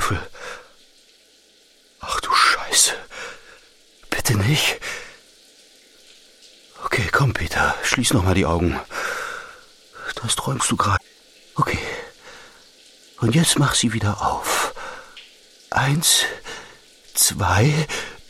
Teufel. Ach du Scheiße. Bitte nicht. Okay, komm, Peter, schließ noch mal die Augen. Das träumst du gerade. Okay. Und jetzt mach sie wieder auf. 1, 2,